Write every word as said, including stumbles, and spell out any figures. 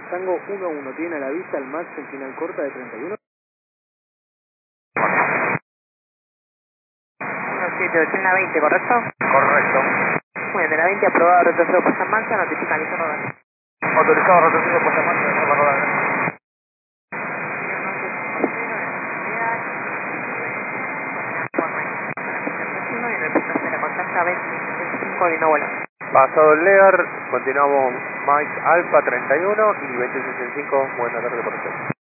Tango uno uno, ¿tiene a la vista el Max en final corta de treinta y uno? uno siete ocho, una veinte, ¿correcto? Correcto. Muy bien, de la veinte aprobado, retroceso puesta en marcha, notifica listo rodar. Autorizado retroceso puesta en marcha, reserva rodar. Y en el punto cero, contacta veinticinco y no vuelo. Pasado el Lear, continuamos Mike Alfa treinta y uno y veinte sesenta y cinco, buena tarde por usted.